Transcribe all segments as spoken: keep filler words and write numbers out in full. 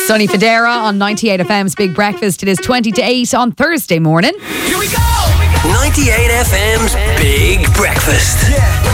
Sonny Fodera on ninety-eight F M's Big Breakfast. It is twenty to eight on Thursday morning. Here we go! ninety-eight F M's Big Breakfast.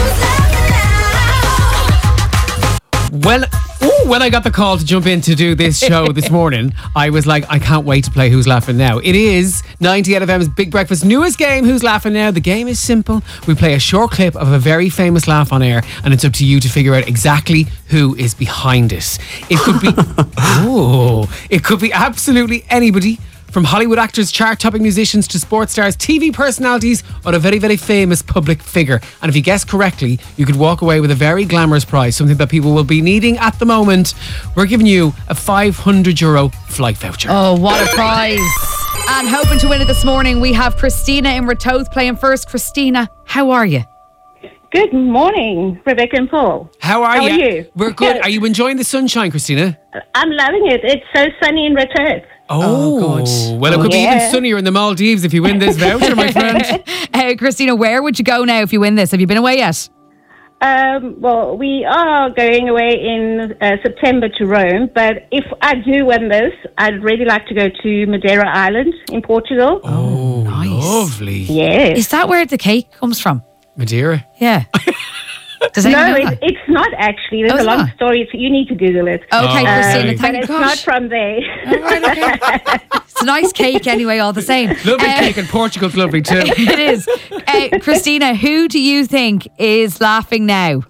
Well, ooh, when I got the call to jump in to do this show this morning, I was like, I can't wait to play Who's Laughing Now. It is ninety-eight F M's Big Breakfast newest game, Who's Laughing Now. The game is simple. We play a short clip of a very famous laugh on air, and it's up to you to figure out exactly who is behind it. It could be, oh, it could be absolutely anybody. From Hollywood actors, chart-topping musicians to sports stars, T V personalities, or a very, very famous public figure. And if you guess correctly, you could walk away with a very glamorous prize, something that people will be needing at the moment. We're giving you a five hundred euro flight voucher. Oh, what a prize. And hoping to win it this morning, we have Christina in Ratoath playing first. Christina, how are you? Good morning, Rebecca and Paul. How are How you? are you? We're good. Are you enjoying the sunshine, Christina? I'm loving it. It's so sunny in Ratoath. Oh, good. Well, it could Yeah. be even sunnier in the Maldives if you win this voucher, my friend. Uh, Christina, where would you go now if you win this? Have you been away yet? Um, well, we are going away in uh, September to Rome, but if I do win this, I'd really like to go to Madeira Island in Portugal. Oh, nice. lovely. Yes. Is that where the cake comes from? Madeira. Yeah. Does No, anyone know it's, that? it's not actually. There's Oh, a it's long not? story. So you need to Google it. Okay, Oh, Christina, okay. But thank it's gosh. not from there. Right, okay. It's a nice cake anyway, all the same. Lovely Uh, cake, and Portugal's lovely too. It is. Uh, Christina, who do you think is laughing now?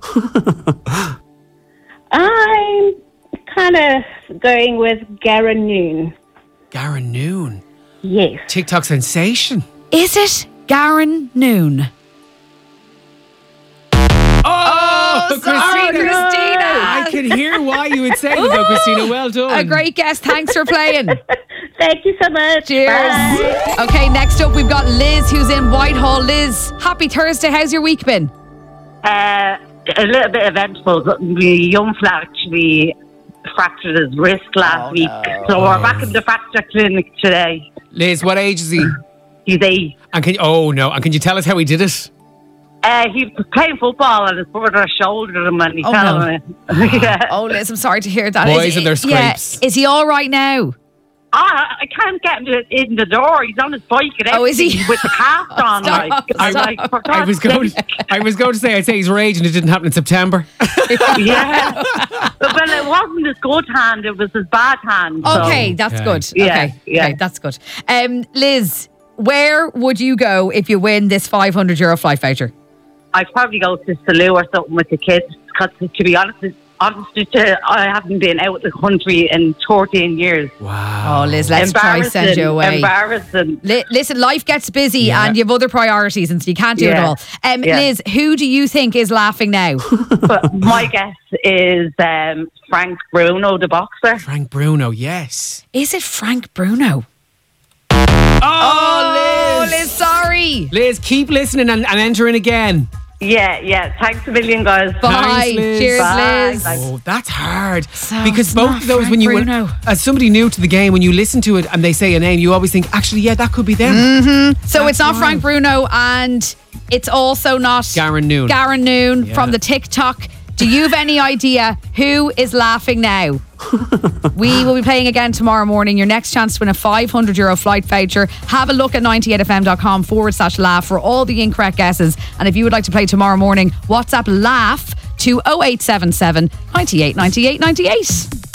I'm kind of going with Garen Noon. Garen Noon. Yes. TikTok sensation. Is it Garen Noon? Oh, sorry, Christina. I can hear why you would say that, though, Christina. Well done. A great guest. Thanks for playing. Thank you so much. Cheers. Bye. Okay, next up we've got Liz, who's in Whitehall. Liz, happy Thursday. How's your week been? Uh, a little bit eventful. The young fella actually fractured his wrist last week. So we're back in the fracture clinic today. Liz, what age is he? He's eight. And can oh no, and can you tell us how he did it? Uh, he was playing football and his brother shouldered him and he Oh, fell no. on it. yeah. Oh, Liz, I'm sorry to hear that. Boys Is- and their yeah, scrapes. is he all right now? Ah, I can't get him to, in the door. He's on his bike and Oh, is he? everything with the cast on. Stop, like, I'm stop. like, for I God's was going. sake. I was going to say. I'd say he's rage, and it didn't happen in September. Yeah. But well, it wasn't his good hand, it was his bad hand. so- Okay, that's Okay. good. Yeah, okay, yeah. okay, that's good. Um, Liz, where would you go if you win this five hundred euro flight voucher? I'd probably go to Salou or something with the kids because, to be honest, honest with you, I haven't been out of the country in thirteen years. Wow. Oh, Liz, let's try send you away. Embarrassing. Li- listen, life gets busy Yeah. and you have other priorities and so you can't do it Yeah. all. Um, Yeah. Liz, who do you think is laughing now? But my guess is um, Frank Bruno, the boxer. Frank Bruno. Yes. Is it Frank Bruno? Oh, Oh, Liz. Liz, sorry. Liz, keep listening and, and entering again. Yeah, yeah. Thanks a million, guys. Bye. Thanks, Liz. Cheers, Bye. Liz. Bye. Oh, that's hard. So because it's both not of those, Frank when you Bruno. as somebody new to the game, when you listen to it and they say a name, you always think, actually, yeah, that could be them. Mm-hmm. So it's not wild. Frank Bruno and it's also not Garen Noon. Garen Noon Yeah. from the TikTok. Do you have any idea who is laughing now? We will be playing again tomorrow morning. Your next chance to win a five hundred euro flight voucher. Have a look at ninety-eight f m dot com forward slash laugh for all the incorrect guesses. And if you would like to play tomorrow morning, WhatsApp laugh to oh eight seven seven, ninety-eight, ninety-eight, ninety-eight.